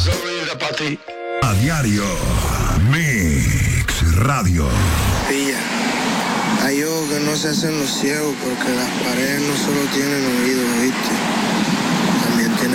A diario, Mix Radio. Pilla, hay ojos que no se hacen los ciegos porque las paredes no solo tienen oídos, ¿viste?